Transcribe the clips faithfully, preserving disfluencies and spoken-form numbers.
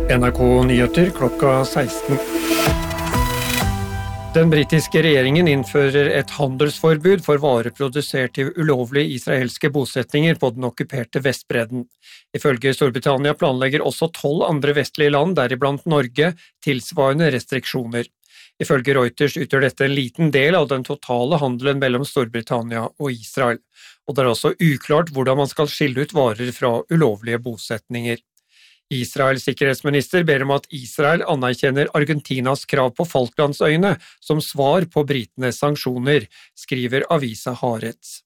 N R K Nyheter klokka seksten. Den britiske regjeringen innfører et handelsforbud for varer produsert i ulovlige israelske bosetninger på den okkuperte Vestbredden. Ifølge Storbritannia planlegger også tolv andre vestlige land, deriblant Norge, tilsvarende restriksjoner. Ifølge Reuters utgjør dette en liten del av den totale handelen mellom Storbritannia og Israel, og det er også uklart hvordan man skal skille ut varer fra ulovlige bosetninger. Israels sikkerhetsminister ber om at Israel anerkjenner Argentinas krav på Falklandsøyene som svar på britenes sanksjoner, skriver avisa Haaretz.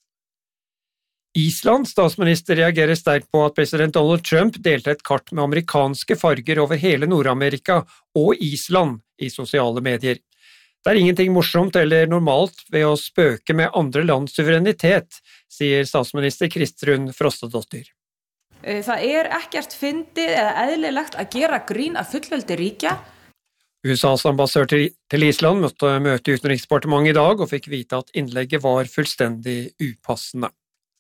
Islands statsminister reagerer sterkt på at president Donald Trump delte et kart med amerikanske farger over hele Nord-Amerika og Island i sosiale medier. Det er ingenting morsomt eller normalt ved å spøke med andre lands suverenitet, sier statsminister Kristrún Frostadóttir. Það er ekkert fyndið eða eðlilegt að gera grín af fullveldi ríkja. U S A's ambassadør til Island måtte møte utenriksdepartementet i dag og fikk vite at innlegget var fullstendig upassende.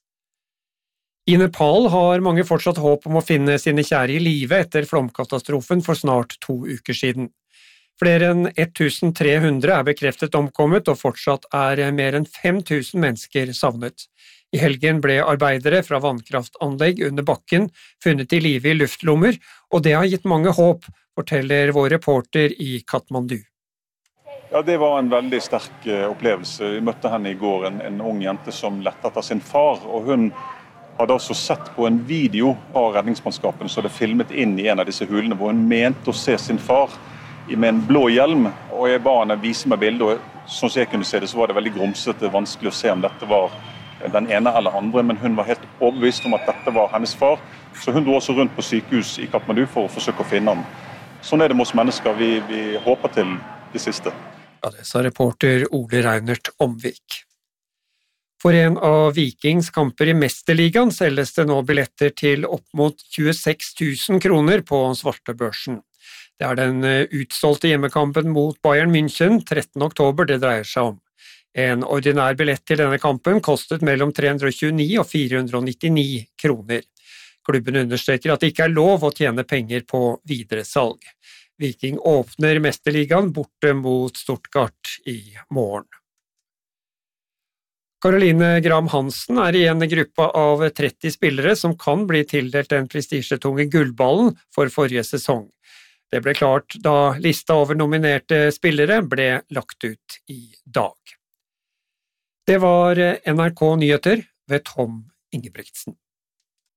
I Nepal har mange fortsatt håp om å finne sine kjære i live etter flomkatastrofen for snart to uker siden. Flere enn tolv hundre er bekreftet omkommet, og fortsatt er mer enn fem tusen mennesker savnet. I helgen ble arbeidere fra vannkraftanlegg under bakken funnet i live i luftlommer, og det har gitt mange håp, forteller vår reporter i Kathmandu. Ja, det var en veldig sterk opplevelse. Vi møtte henne i går, en, en ung jente som lette etter sin far, og hun hadde altså sett på en video av redningsmannskapen som hadde filmet inn i en av disse hulene, hvor hun mente å se sin far med en blå hjelm, og jeg ba henne vise meg bildet, og sånn som jeg kunne se det, så var det veldig grumsete, vanskelig å se om dette var den ene eller andre, men hun var helt overbevist om at dette var hennes far, så hun dro også rundt på sykehus i Kathmandu for å forsøke å finne ham. Sånn er det med oss mennesker, vi, vi håper til det siste. Ja, det sa reporter Ole Reinert Omvik. For en av Vikings kamper i Mesterligaen selges det nå billetter til opp mot tjueseks tusen kroner på svartebørsen. Det er den utsolgte hjemmekampen mot Bayern München trettende oktober det dreier seg om. En ordinær billett til denne kampen kostet mellom tre hundre og tjueni og fire hundre og nittini kroner. Klubben understreker at det ikke er lov å tjene penger på videresalg. Viking åpner Mesterligaen borte mot Stuttgart i morgen. Caroline Graham Hansen er i en gruppe av tretti spillere som kan bli tildelt den prestisjetunge gullballen for forrige sesong. Det ble klart da lista over nominerte spillere ble lagt ut i dag. Det var N R K Nyheter ved Tom Ingebrigtsen.